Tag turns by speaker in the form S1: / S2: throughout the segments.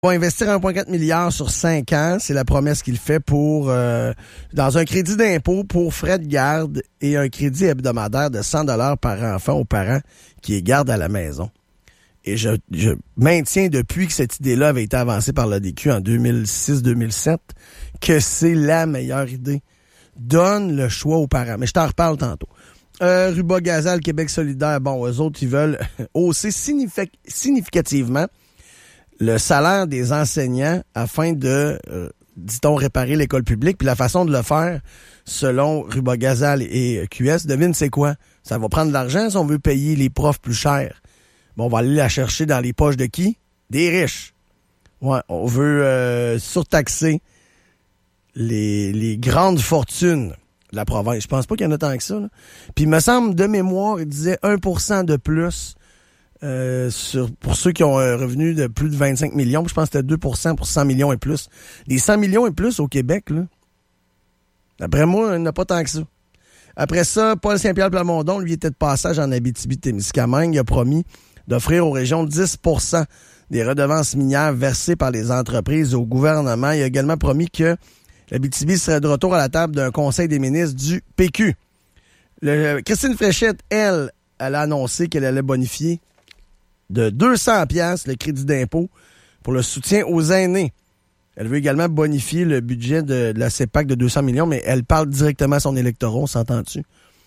S1: va investir 1,4 milliard sur 5 ans. C'est la promesse qu'il fait pour dans un crédit d'impôt pour frais de garde et un crédit hebdomadaire de 100 $ par enfant aux parents qui les gardent à la maison. Et je maintiens depuis que cette idée-là avait été avancée par l'ADQ en 2006-2007 que c'est la meilleure idée. Donne le choix aux parents. Mais je t'en reparle tantôt. Ruba Gazal, Québec solidaire, bon, eux autres, ils veulent hausser significativement le salaire des enseignants afin de, dit-on, réparer l'école publique. Puis la façon de le faire, selon Ruba Gazal et QS, devine c'est quoi? Ça va prendre de l'argent si on veut payer les profs plus cher. Bon, on va aller la chercher dans les poches de qui? Des riches. Ouais, on veut surtaxer les grandes fortunes de la province. Je pense pas qu'il y en a tant que ça, là. Puis il me semble, de mémoire, il disait 1% de plus pour ceux qui ont un revenu de plus de 25 millions. Je pense que c'était 2% pour 100 millions et plus. Les 100 millions et plus au Québec, là, d'après moi, il n'y en a pas tant que ça. Après ça, Paul Saint-Pierre Plamondon, lui, était de passage en Abitibi-Témiscamingue. Il a promis d'offrir aux régions 10% des redevances minières versées par les entreprises au gouvernement. Il a également promis que l'Abitibi serait de retour à la table d'un conseil des ministres du PQ. Christine Fréchette, elle a annoncé qu'elle allait bonifier de 200 $ le crédit d'impôt pour le soutien aux aînés. Elle veut également bonifier le budget de la CEPAC de 200 millions, mais elle parle directement à son électorat, on s'entend-tu?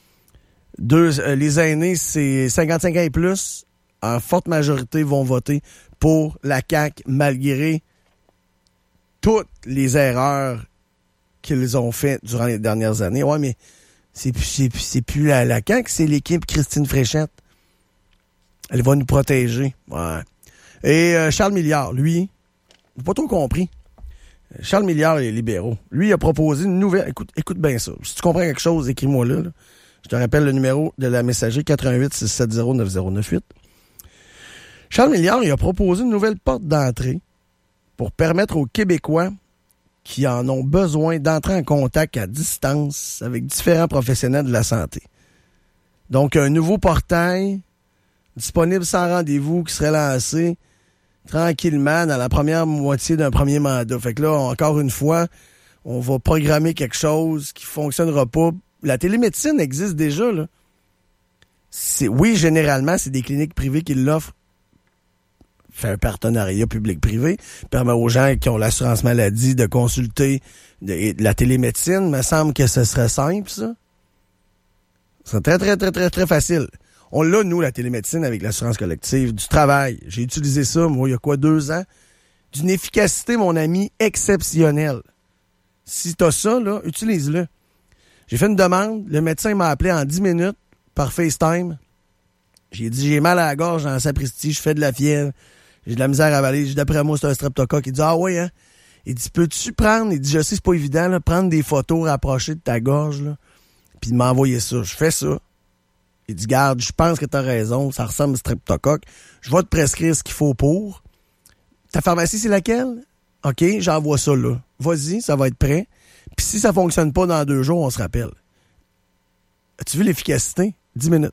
S1: Les aînés, c'est 55 ans et plus, en forte majorité, vont voter pour la CAQ, malgré toutes les erreurs qu'ils ont faites durant les dernières années. Ouais, mais c'est plus la CAQ, c'est l'équipe Christine Fréchette. Elle va nous protéger. Ouais. Et Charles Milliard, lui, j'ai pas trop compris. Charles Milliard et les libéraux. Lui, il a proposé une nouvelle... Écoute bien ça. Si tu comprends quelque chose, écris-moi là. Je te rappelle le numéro de la messagerie 88-670-9098. Charles Milliard, il a proposé une nouvelle porte d'entrée pour permettre aux Québécois qui en ont besoin d'entrer en contact à distance avec différents professionnels de la santé. Donc, un nouveau portail disponible sans rendez-vous qui serait lancé tranquillement dans la première moitié d'un premier mandat. Fait que là, encore une fois, on va programmer quelque chose qui fonctionnera pas. La télémédecine existe déjà, là. Oui, généralement, c'est des cliniques privées qui l'offrent. Fait un partenariat public-privé. Permet aux gens qui ont l'assurance maladie de consulter de la télémédecine. Me semble que ce serait simple, ça. C'est très, très, très, très, très facile. On l'a, nous, la télémédecine, avec l'assurance collective du travail. J'ai utilisé ça, moi, il y a 2 ans? D'une efficacité, mon ami, exceptionnelle. Si t'as ça, là, utilise-le. J'ai fait une demande. Le médecin m'a appelé en 10 minutes par FaceTime. J'ai dit, j'ai mal à la gorge dans la sacristie, je fais de la fièvre, j'ai de la misère à avaler. J'ai d'après moi, c'est un streptocoque. Il dit, ah ouais, hein? Il dit, peux-tu prendre, il dit, je sais, c'est pas évident, là, prendre des photos rapprochées de ta gorge, là, puis de m'envoyer ça. Je fais ça. Il dit, garde, je pense que t'as raison, ça ressemble à streptocoque. Je vais te prescrire ce qu'il faut pour. Ta pharmacie, c'est laquelle? OK, j'envoie ça là. Vas-y, ça va être prêt. Puis si ça fonctionne pas dans 2 jours, on se rappelle. As-tu vu l'efficacité? 10 minutes.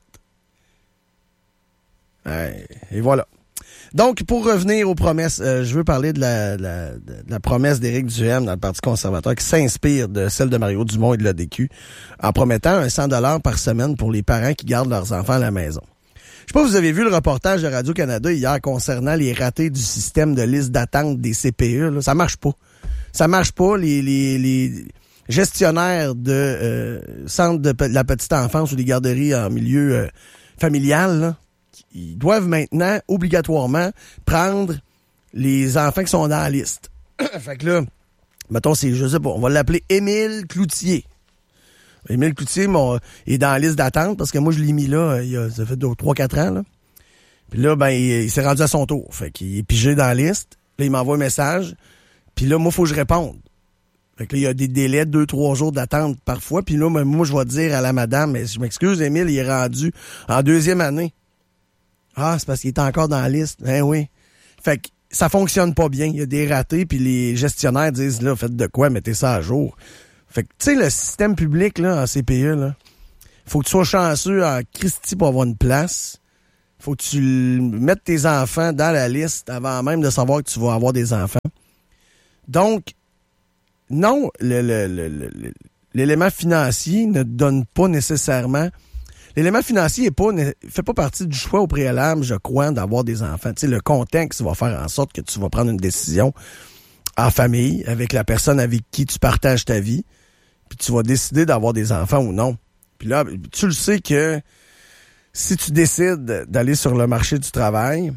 S1: Et voilà. Donc, pour revenir aux promesses, je veux parler de la promesse d'Éric Duhaime dans le Parti conservateur qui s'inspire de celle de Mario Dumont et de l'ADQ en promettant un 100 $ par semaine pour les parents qui gardent leurs enfants à la maison. Je sais pas si vous avez vu le reportage de Radio-Canada hier concernant les ratés du système de liste d'attente des CPE. Là. Ça marche pas. Ça marche pas. Les gestionnaires de centres de la petite enfance ou des garderies en milieu familial, là, ils doivent maintenant, obligatoirement, prendre les enfants qui sont dans la liste. Fait que là, mettons, je sais pas, on va l'appeler Émile Cloutier. Émile Cloutier est dans la liste d'attente parce que moi, je l'ai mis là, ça fait 3-4 ans, là. Puis là, ben, il s'est rendu à son tour. Fait qu'il est pigé dans la liste. Là, il m'envoie un message. Puis là, moi, il faut que je réponde. Fait que là, il y a des délais de 2-3 jours d'attente parfois. Puis là, moi, je vais dire à la madame, mais je m'excuse, Émile, il est rendu en 2e année. Ah, c'est parce qu'il est encore dans la liste. Ben oui. Fait que ça fonctionne pas bien. Il y a des ratés, puis les gestionnaires disent, là, faites de quoi, mettez ça à jour. Fait que, tu sais, le système public, là, en CPE, là, faut que tu sois chanceux en Christie pour avoir une place. Faut que tu mettes tes enfants dans la liste avant même de savoir que tu vas avoir des enfants. Donc, non, l'élément financier ne donne pas nécessairement... L'élément financier fait pas partie du choix au préalable, je crois, d'avoir des enfants. Tu sais, le contexte va faire en sorte que tu vas prendre une décision en famille avec la personne avec qui tu partages ta vie, puis tu vas décider d'avoir des enfants ou non. Puis là, tu le sais que si tu décides d'aller sur le marché du travail,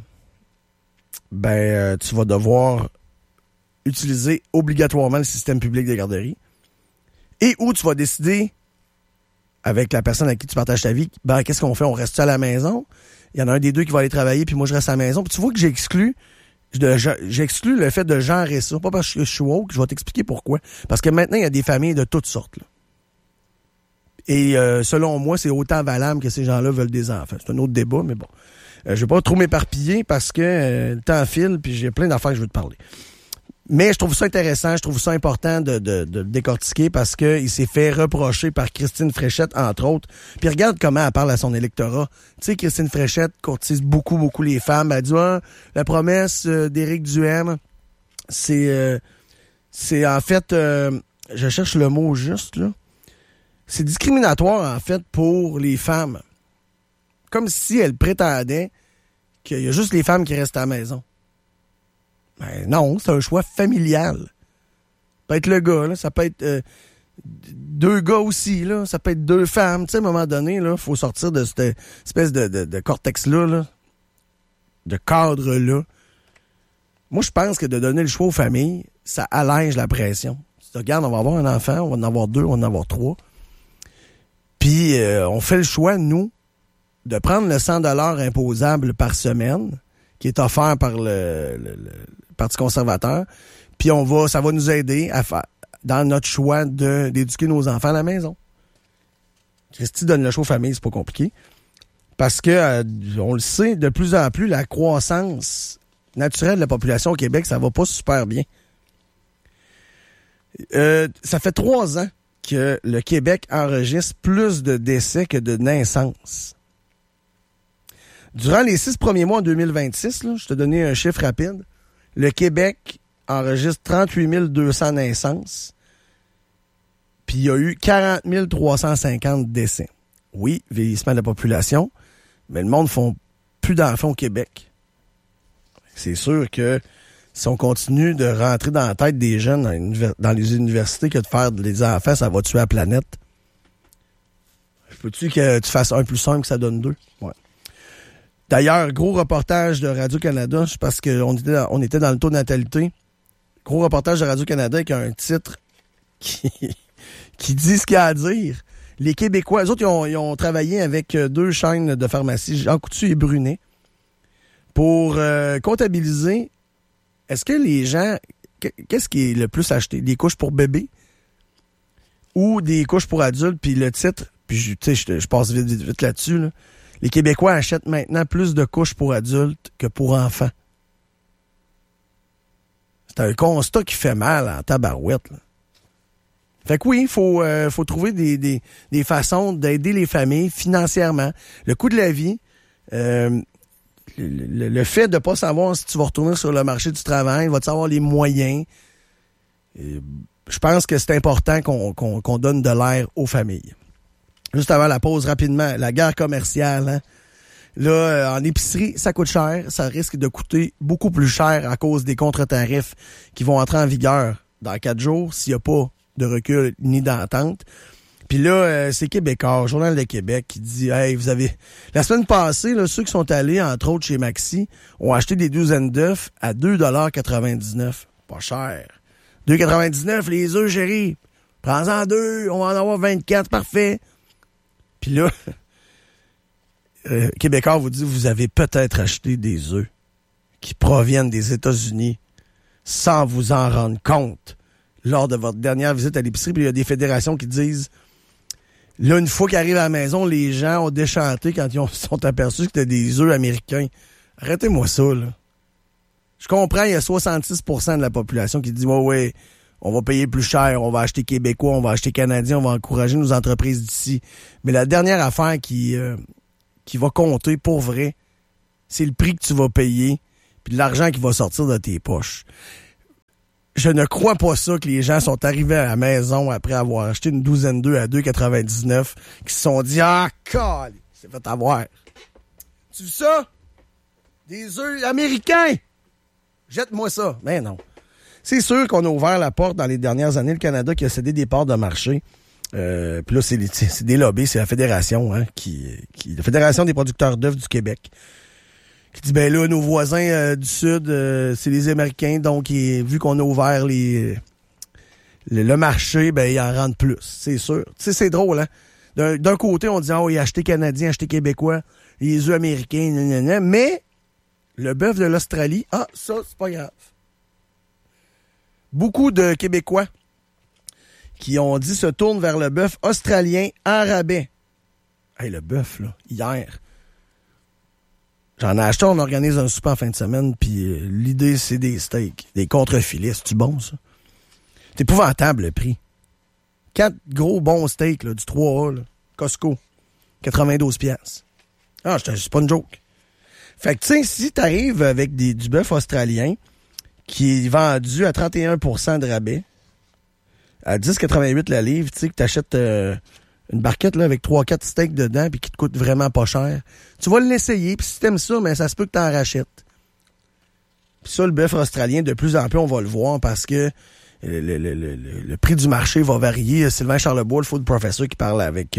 S1: tu vas devoir utiliser obligatoirement le système public de garderie et où tu vas décider avec la personne avec qui tu partages ta vie, qu'est-ce qu'on fait? On reste à la maison? Il y en a un des deux qui va aller travailler, puis moi, je reste à la maison. Puis tu vois que j'exclus le fait de genrer ça. Pas parce que je suis woke, je vais t'expliquer pourquoi. Parce que maintenant, il y a des familles de toutes sortes. Là. Et selon moi, c'est autant valable que ces gens-là veulent des enfants. C'est un autre débat, mais bon. Je vais pas trop m'éparpiller parce que le temps file, puis j'ai plein d'affaires que je veux te parler. Mais je trouve ça intéressant, je trouve ça important de décortiquer parce que il s'est fait reprocher par Christine Fréchette, entre autres. Puis regarde comment elle parle à son électorat. Tu sais, Christine Fréchette courtise beaucoup les femmes. Elle dit, la promesse d'Éric Duhaime, c'est en fait, je cherche le mot juste, là. C'est discriminatoire, en fait, pour les femmes. Comme si elle prétendait qu'il y a juste les femmes qui restent à la maison. Ben non, c'est un choix familial. Ça peut être le gars, là, ça peut être deux gars aussi, là, ça peut être deux femmes. Tu sais, à un moment donné, il faut sortir de cette espèce de cortex-là, là, de cadre-là. Moi, je pense que de donner le choix aux familles, ça allège la pression. Si tu regardes, on va avoir un enfant, on va en avoir deux, on va en avoir trois. Puis, on fait le choix, nous, de prendre le 100 $ imposable par semaine, qui est offert par le Parti conservateur, puis ça va nous aider à faire dans notre choix d'éduquer nos enfants à la maison. Christy donne le choix aux familles, c'est pas compliqué. Parce que, on le sait, de plus en plus, la croissance naturelle de la population au Québec, ça va pas super bien. Ça fait 3 ans que le Québec enregistre plus de décès que de naissances. Durant les 6 premiers mois en 2026, là, je te donnais un chiffre rapide, le Québec enregistre 38 200 naissances, puis il y a eu 40 350 décès. Oui, vieillissement de la population, mais le monde ne font plus d'enfants au Québec. C'est sûr que si on continue de rentrer dans la tête des jeunes dans les universités que de faire des enfants, ça va tuer la planète. Peux-tu que tu fasses 1 + 1 que ça donne 2? Ouais. D'ailleurs, gros reportage de Radio-Canada, parce qu'on était dans le taux de natalité. Gros reportage de Radio-Canada avec un titre qui dit ce qu'il y a à dire. Les Québécois, eux autres, ils ont travaillé avec 2 chaînes de pharmacie, Jean Coutu et Brunet, pour comptabiliser, est-ce que les gens, qu'est-ce qui est le plus acheté? Des couches pour bébés ou des couches pour adultes? Puis le titre, puis tu sais, je passe vite là-dessus, là. Les Québécois achètent maintenant plus de couches pour adultes que pour enfants. C'est un constat qui fait mal en tabarouette, là. Fait que oui, il faut trouver des façons d'aider les familles financièrement. Le coût de la vie, le fait de ne pas savoir si tu vas retourner sur le marché du travail, vas-tu avoir les moyens? Je pense que c'est important qu'on donne de l'air aux familles. Juste avant la pause, rapidement, la guerre commerciale, hein? Là, en épicerie, ça coûte cher. Ça risque de coûter beaucoup plus cher à cause des contre-tarifs qui vont entrer en vigueur dans 4 jours s'il n'y a pas de recul ni d'entente. Puis là, c'est Québécois, Journal de Québec, qui dit « Hey, vous avez... » La semaine passée, là, ceux qui sont allés, entre autres, chez Maxi, ont acheté des douzaines d'œufs à 2,99 $. Pas cher. 2,99 $ les œufs, chérie. Prends-en 2, on va en avoir 24, parfait. Puis là, Québécois vous dit, vous avez peut-être acheté des œufs qui proviennent des États-Unis sans vous en rendre compte lors de votre dernière visite à l'épicerie. Puis il y a des fédérations qui disent, là, une fois qu'ils arrivent à la maison, les gens ont déchanté quand ils sont aperçus que c'était des œufs américains. Arrêtez-moi ça, là. Je comprends, il y a 66 % de la population qui dit, ouais, on va payer plus cher, on va acheter québécois, on va acheter canadien, on va encourager nos entreprises d'ici. Mais la dernière affaire qui va compter pour vrai, c'est le prix que tu vas payer puis l'argent qui va sortir de tes poches. Je ne crois pas ça que les gens sont arrivés à la maison après avoir acheté une douzaine d'œufs à 2,99 qui se sont dit « Ah, calme, c'est fait avoir. » Tu veux ça? Des œufs américains! Jette-moi ça. Mais non. C'est sûr qu'on a ouvert la porte dans les dernières années. Le Canada qui a cédé des parts de marché. Puis là, c'est des lobbies, c'est la fédération, la Fédération des producteurs d'œufs du Québec. Qui dit, ben là, nos voisins du Sud, c'est les Américains, donc vu qu'on a ouvert le marché, ben ils en rendent plus, c'est sûr. Tu sais, c'est drôle, hein? D'un côté, on dit, acheter canadien, acheter québécois, les œufs américains, mais le bœuf de l'Australie, ça, c'est pas grave. Beaucoup de Québécois qui ont dit se tournent vers le bœuf australien en rabais. Hey, le bœuf, là, hier... J'en ai acheté, on organise un souper en fin de semaine, puis l'idée, c'est des steaks, des contrefilets. C'est-tu bon, ça? C'est épouvantable, le prix. 4 gros bons steaks, là, du 3A, là, Costco, 92 $. Ah, c'est pas une joke. Fait que, tu sais, si t'arrives avec du bœuf australien qui est vendu à 31% de rabais, à 10,88 la livre, tu sais, que t'achètes... une barquette là avec 3-4 steaks dedans puis qui te coûte vraiment pas cher. Tu vas l'essayer, puis si t'aimes ça, mais ça se peut que t'en rachètes. Puis ça, le bœuf australien, de plus en plus, on va le voir parce que le prix du marché va varier. Sylvain Charlebois, le food professor, qui parle avec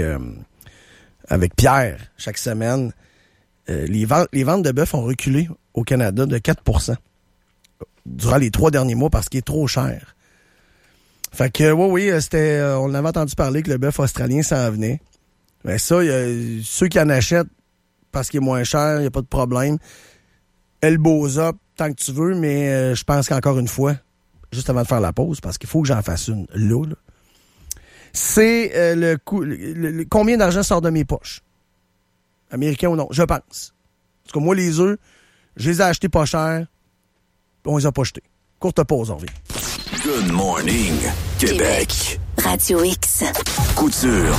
S1: Pierre chaque semaine. Les ventes de bœuf ont reculé au Canada de 4% durant les 3 derniers mois parce qu'il est trop cher. Fait que, oui, c'était, on avait entendu parler que le bœuf australien s'en venait. Mais ça, ceux qui en achètent parce qu'il est moins cher, il n'y a pas de problème. Elbows up, tant que tu veux, mais je pense qu'encore une fois, juste avant de faire la pause, parce qu'il faut que j'en fasse une là. C'est le coût, combien d'argent sort de mes poches? Américain ou non? Je pense. Parce que moi, les œufs, je les ai achetés pas cher, on les a pas jetés. Courte pause, on revient.
S2: Good morning, Québec.
S3: Radio X.
S2: Couture.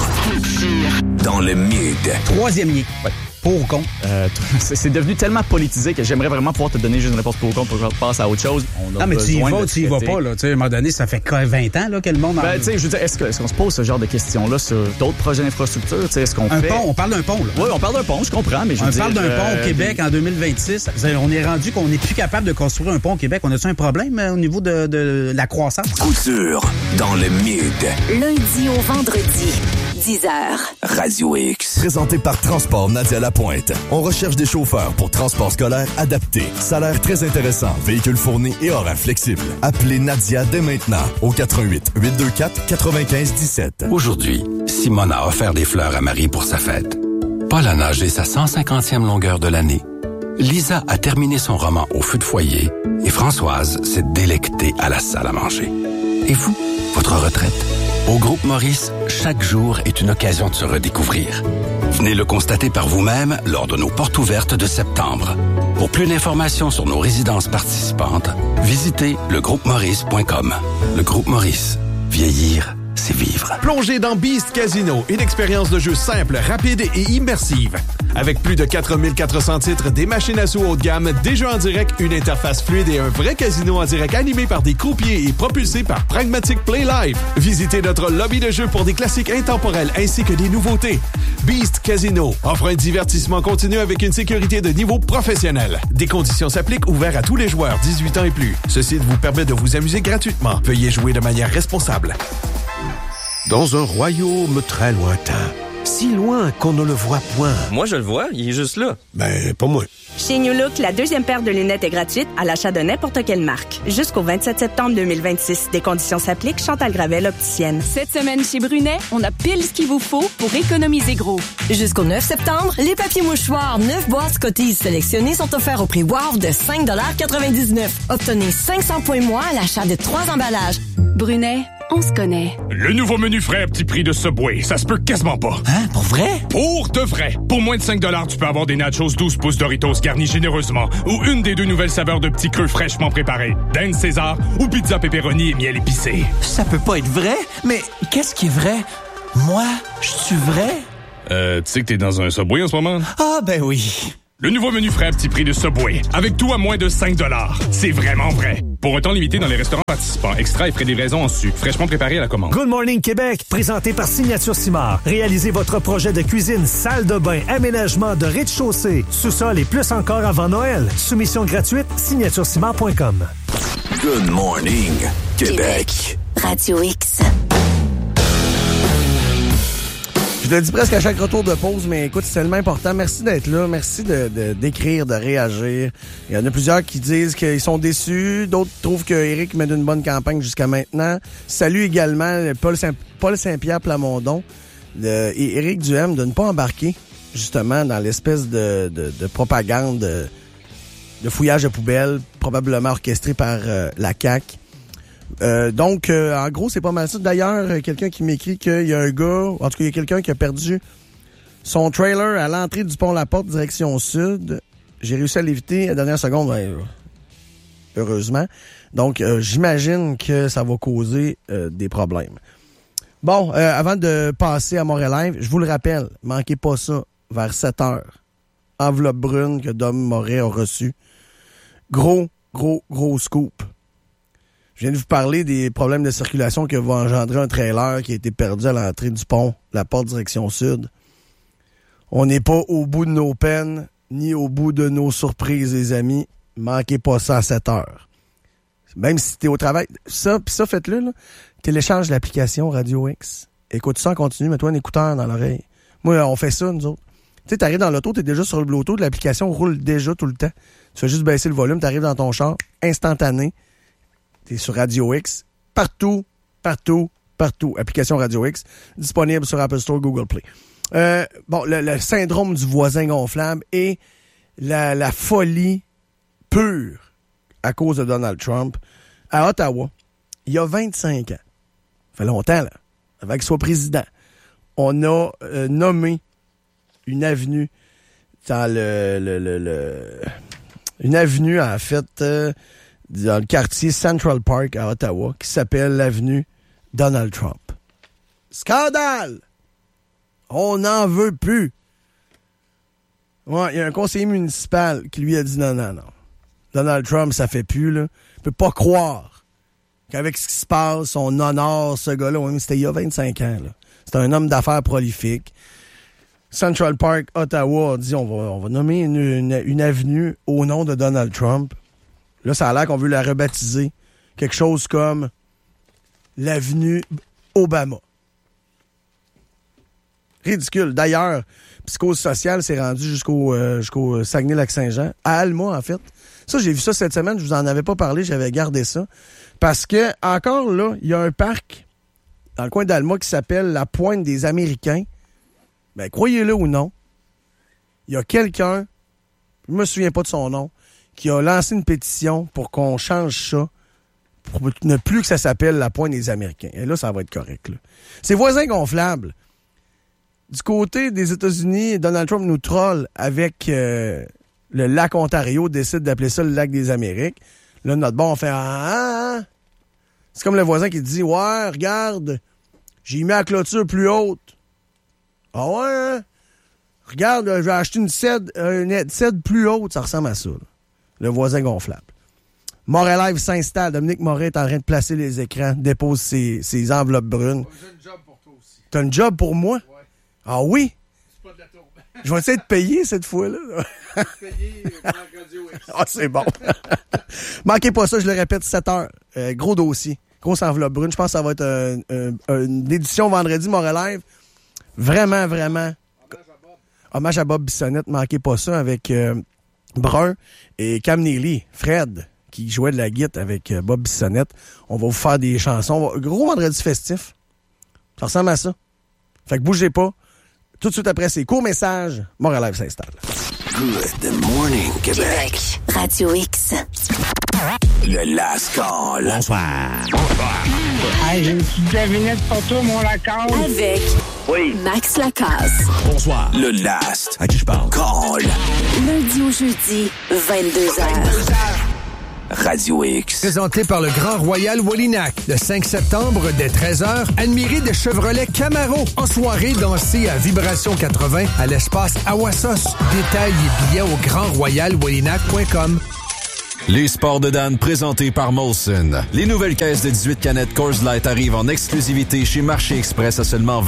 S2: Dans le mid.
S4: Troisième lien. Ouais. Pour ou contre?
S5: C'est devenu tellement politisé que j'aimerais vraiment pouvoir te donner juste une réponse pour ou contre pour que je passe à autre chose.
S4: Non, mais tu y vas pas, là. Tu sais, à un moment donné, ça fait 20 ans, là, que le monde...
S5: Tu sais, je veux dire, est-ce qu'on se pose ce genre de questions-là sur d'autres projets d'infrastructure? Tu sais, est-ce qu'on fait...
S4: pont, on parle d'un pont, là.
S5: Oui, on parle d'un pont, je comprends, mais je veux dire...
S4: On parle d'un pont au Québec en 2026. On est rendu qu'on n'est plus capable de construire un pont au Québec. On a-tu un problème au niveau de la croissance?
S2: Couture. Dans le mid.
S3: Lundi au vendredi, 10h.
S2: Radio X.
S6: Présenté par Transport Nadia Lapointe. On recherche des chauffeurs pour transport scolaire adapté. Salaire très intéressant, véhicule fourni et horaire flexible. Appelez Nadia dès maintenant au 88 824 95 17.
S7: Aujourd'hui, Simone a offert des fleurs à Marie pour sa fête. Paul a nagé sa 150e longueur de l'année. Lisa a terminé son roman au feu de foyer et Françoise s'est délectée à la salle à manger. Et vous, votre retraite? Au Groupe Maurice, chaque jour est une occasion de se redécouvrir. Venez le constater par vous-même lors de nos portes ouvertes de septembre. Pour plus d'informations sur nos résidences participantes, visitez legroupeMaurice.com. Le Groupe Maurice. Vieillir, c'est vivre.
S8: Plongez dans Beast Casino, une expérience de jeu simple, rapide et immersive. Avec plus de 4400 titres, des machines à sous haut de gamme, des jeux en direct, une interface fluide et un vrai casino en direct animé par des croupiers et propulsé par Pragmatic Play Live. Visitez notre lobby de jeu pour des classiques intemporels ainsi que des nouveautés. Beast Casino offre un divertissement continu avec une sécurité de niveau professionnel. Des conditions s'appliquent, ouvert à tous les joueurs 18 ans et plus. Ceci vous permet de vous amuser gratuitement. Veuillez jouer de manière responsable.
S9: Dans un royaume très lointain, si loin qu'on ne le voit point.
S10: Moi, je le vois, il est juste là.
S9: Ben, pas moi.
S11: Chez New Look, la deuxième paire de lunettes est gratuite à l'achat de n'importe quelle marque. Jusqu'au 27 septembre 2026. Des conditions s'appliquent. Chantal Gravel, opticienne.
S12: Cette semaine chez Brunet, on a pile ce qu'il vous faut pour économiser gros.
S13: Jusqu'au 9 septembre, les papiers mouchoirs 9 boîtes Scotties sélectionnées sont offerts au prix WOW de 5,99 $. Obtenez 500 points moins à l'achat de 3 emballages.
S12: Brunet, on se connaît.
S14: Le nouveau menu frais à petit prix de Subway, ça se peut quasiment pas.
S4: Hein? Pour vrai?
S14: Pour de vrai. Pour moins de 5$, tu peux avoir des nachos 12 pouces Doritos garnis généreusement ou une des 2 nouvelles saveurs de petits creux fraîchement préparés. Dinde César ou pizza pepperoni et miel épicé.
S15: Ça peut pas être vrai, mais qu'est-ce qui est vrai? Moi, je suis vrai?
S14: Tu sais que t'es dans un Subway en ce moment?
S15: Ah, ben oui.
S14: Le nouveau menu frais à petit prix de Subway. Avec tout à moins de 5 $. C'est vraiment vrai. Pour un temps limité dans les restaurants participants. Extra et frais de livraison en su. Fraîchement préparé à la commande.
S16: Good Morning Québec, présenté par Signature Simard. Réalisez votre projet de cuisine, salle de bain, aménagement de rez-de-chaussée, sous-sol et plus encore avant Noël. Soumission gratuite, signaturesimard.com.
S2: Good Morning Québec.
S3: Radio X.
S1: Je le dis presque à chaque retour de pause, mais écoute, c'est tellement important. Merci d'être là. Merci d'écrire, de réagir. Il y en a plusieurs qui disent qu'ils sont déçus. D'autres trouvent qu'Éric mène une bonne campagne jusqu'à maintenant. Salut également Paul Saint-Pierre Plamondon et Éric Duhem de ne pas embarquer justement dans l'espèce de propagande de fouillage de poubelles, probablement orchestré par la CAQ. Donc, en gros, c'est pas mal ça. D'ailleurs, quelqu'un qui m'écrit qu'il y a un gars, en tout cas, il y a quelqu'un qui a perdu son trailer à l'entrée du pont La Porte, direction sud. J'ai réussi à l'éviter à la dernière seconde, heureusement. Donc, j'imagine que ça va causer des problèmes. Bon, avant de passer à Montréal Live, je vous le rappelle, manquez pas ça, vers 7h. Enveloppe brune que Dom Moret a reçu. Gros scoop. Je viens de vous parler des problèmes de circulation que va engendrer un trailer qui a été perdu à l'entrée du pont, La Porte, direction sud. On n'est pas au bout de nos peines, ni au bout de nos surprises, les amis. Manquez pas ça à 7 heures. Même si t'es au travail, ça faites-le, là. Télécharge l'application Radio X. Écoute ça en continu, mets-toi un écouteur dans l'oreille. Moi, on fait ça, nous autres. Tu sais, t'arrives dans l'auto, t'es déjà sur le Bluetooth, l'application roule déjà tout le temps. Tu fais juste baisser le volume, t'arrives dans ton char, instantané. T'es sur Radio X, partout. Application Radio X, disponible sur Apple Store, Google Play. Le syndrome du voisin gonflable et la folie pure à cause de Donald Trump à Ottawa, il y a 25 ans. Ça fait longtemps, là, avant qu'il soit président. On a nommé une avenue dans une avenue, en fait, dans le quartier Central Park à Ottawa, qui s'appelle l'avenue Donald Trump. Scandale! On n'en veut plus. Ouais, il y a un conseiller municipal qui lui a dit non. Donald Trump, ça fait plus, là. Il peut pas croire qu'avec ce qui se passe, on honore ce gars-là. Ouais, mais c'était il y a 25 ans, là. C'est un homme d'affaires prolifique. Central Park, Ottawa, a dit on va nommer une avenue au nom de Donald Trump. Là, ça a l'air qu'on veut la rebaptiser. Quelque chose comme l'avenue Obama. Ridicule. D'ailleurs, Psychose sociale s'est rendu jusqu'au Saguenay-Lac-Saint-Jean. À Alma, en fait. Ça, j'ai vu ça cette semaine. Je vous en avais pas parlé. J'avais gardé ça. Parce que, encore là, il y a un parc dans le coin d'Alma qui s'appelle la Pointe des Américains. Ben, croyez-le ou non, il y a quelqu'un, je me souviens pas de son nom, qui a lancé une pétition pour qu'on change ça, pour ne plus que ça s'appelle la Pointe des Américains. Et là, ça va être correct, là. C'est voisin gonflable. Du côté des États-Unis, Donald Trump nous troll avec le lac Ontario, décide d'appeler ça le lac des Amériques. Là, notre bon, on fait C'est comme le voisin qui dit, ouais, regarde, j'ai mis la clôture plus haute. Ah ouais, hein? Regarde, je vais acheter une cèdre plus haute. Ça ressemble à ça, là. Le voisin gonflable. Montréal Live s'installe. Dominique Moret est en train de placer les écrans, dépose ses enveloppes brunes.
S17: J'ai une job pour toi aussi.
S1: T'as une job pour moi?
S17: Ouais.
S1: Ah oui?
S17: C'est pas de la tourbe.
S1: Je vais essayer de payer cette fois-là.
S17: Payer par Radio X.
S1: Ah, c'est bon. Manquez pas ça, je le répète, 7 heures. Gros dossier. Grosse enveloppe brune. Je pense que ça va être une édition vendredi Montréal Live. Vraiment. Hommage à Bob Bissonnette. Manquez pas ça avec Brun et Cam Neely, Fred, qui jouait de la guitare avec Bob Bissonnette. On va vous faire des chansons. Gros vendredi festif. Ça ressemble à ça. Fait que bougez pas. Tout de suite après ces courts messages, Montréal Live s'installe.
S2: Good morning, Québec.
S3: Radio X.
S2: Le last call.
S4: Bonsoir.
S18: Hey, j'ai une petite devinette pour toi, mon Lacasse.
S3: Avec Max Lacasse.
S4: Bonsoir.
S2: Le last
S4: à qui je parle?
S2: call.
S3: Lundi au jeudi, 22h.
S2: Radio X.
S9: Présenté par le Grand Royal Wallinac. Le 5 septembre, dès 13h, admirez des Chevrolet Camaro. En soirée, dansez à Vibration 80 à l'espace Awassos. Détails et billets au grandroyalwallinac.com.
S19: Les sports de Dan présentés par Molson. Les nouvelles caisses de 18 canettes Coors Light arrivent en exclusivité chez Marché Express à seulement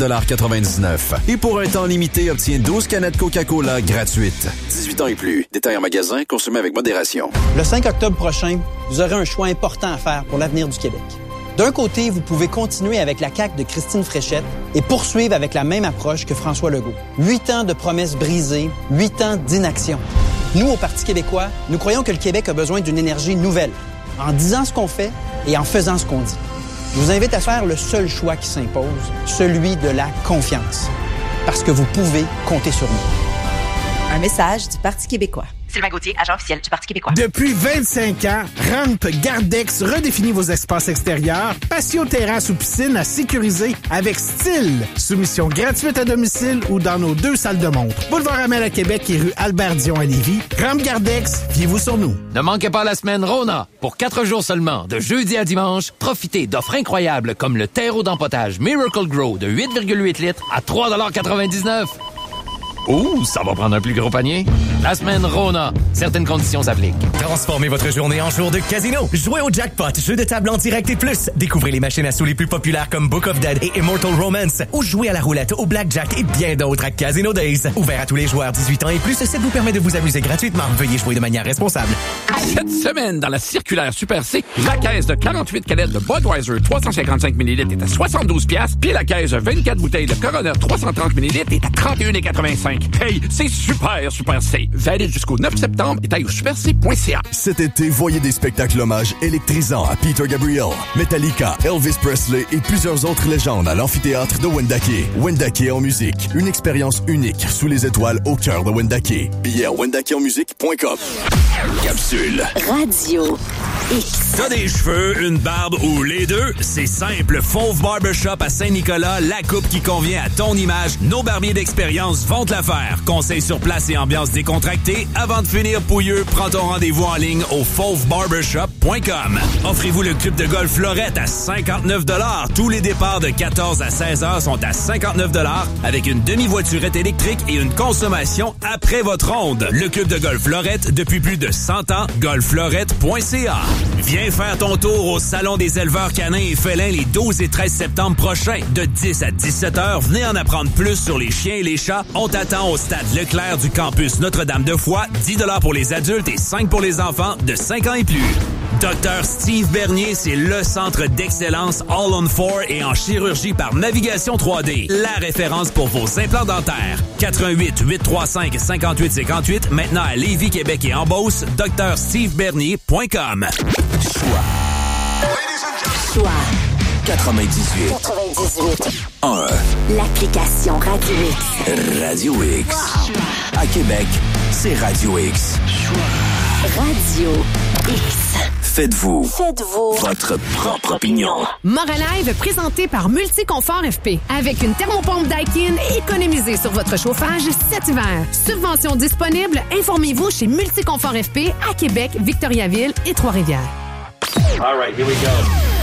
S19: 24,99 $. Et pour un temps limité, obtiens 12 canettes Coca-Cola gratuites. 18 ans et plus. Détail en magasin, consommez avec modération.
S20: Le 5 octobre prochain, vous aurez un choix important à faire pour l'avenir du Québec. D'un côté, vous pouvez continuer avec la CAQ de Christine Fréchette et poursuivre avec la même approche que François Legault. 8 ans de promesses brisées, 8 ans d'inaction. Nous, au Parti québécois, nous croyons que le Québec a besoin d'une énergie nouvelle, en disant ce qu'on fait et en faisant ce qu'on dit. Je vous invite à faire le seul choix qui s'impose, celui de la confiance. Parce que vous pouvez compter sur nous.
S21: Un message du Parti québécois. Sylvain Gauthier, agent officiel du Parti québécois.
S22: Depuis 25 ans, Ramp Gardex redéfinit vos espaces extérieurs, patio, terrasse ou piscine à sécuriser avec style. Soumission gratuite à domicile ou dans nos 2 salles de montre. Boulevard Amel à Québec et rue Albert-Dion à Lévis. Ramp Gardex, fiez-vous sur nous.
S23: Ne manquez pas la semaine Rona. Pour 4 jours seulement, de jeudi à dimanche, profitez d'offres incroyables comme le terreau d'empotage Miracle Grow de 8,8 litres à 3,99 $. Ouh, ça va prendre un plus gros panier. La semaine Rona. Certaines conditions s'appliquent.
S24: Transformez votre journée en jour de casino. Jouez au jackpot, jeu de table en direct et plus. Découvrez les machines à sous les plus populaires comme Book of Dead et Immortal Romance. Ou jouez à la roulette, au blackjack et bien d'autres à Casino Days. Ouvert à tous les joueurs 18 ans et plus, ça vous permet de vous amuser gratuitement. Veuillez jouer de manière responsable.
S14: Cette semaine, dans la circulaire Super C, la caisse de 48 canettes de Budweiser 355 ml est à 72 $, puis la caisse de 24 bouteilles de Corona 330 ml est à 31,85 $. Hey, c'est super C. Valide jusqu'au 9 septembre et taille au superc.ca.
S6: Cet été, voyez des spectacles hommages électrisants à Peter Gabriel, Metallica, Elvis Presley et plusieurs autres légendes à l'amphithéâtre de Wendake. Wendake en musique. Une expérience unique sous les étoiles au cœur de Wendake. Billets à wendakeonmusique.com.
S2: Capsule.
S3: Radio X.
S24: T'as des cheveux, une barbe ou les deux? C'est simple. Fauve Barbershop à Saint-Nicolas, la coupe qui convient à ton image. Nos barbiers d'expérience vont te la faire. Conseils sur place et ambiance décontractée. Avant de finir pouilleux, prends ton rendez-vous en ligne au fauvebarbershop.com. Offrez-vous le club de golf Florette à 59 $. Tous les départs de 14 à 16 heures sont à 59 $ avec une demi-voiturette électrique et une consommation après votre ronde. Le club de golf Florette depuis plus de 100 ans, golfflorette.ca. Viens faire ton tour au Salon des éleveurs canins et félins les 12 et 13 septembre prochains. De 10 à 17 heures, venez en apprendre plus sur les chiens et les chats. On t'attend au stade Leclerc du campus Notre-Dame-de-Foy. 10 $ pour les adultes et 5 pour les enfants de 5 ans et plus. Dr Steve Bernier, c'est le centre d'excellence All on 4 et en chirurgie par navigation 3D. La référence pour vos implants dentaires. 88 835 58 58. Maintenant à Lévis, Québec et en Beauce. drstevebernier.com.
S3: Choix
S2: 98. 1.
S3: L'application Radio X.
S2: Radio X. À Québec, c'est Radio X.
S3: Radio X.
S2: Faites-vous votre propre opinion.
S25: Moralive présenté par Multiconfort FP. Avec une thermopompe Daikin, économisez sur votre chauffage cet hiver. Subvention disponible, informez-vous chez Multiconfort FP à Québec, Victoriaville et Trois-Rivières.
S26: All right, here we go.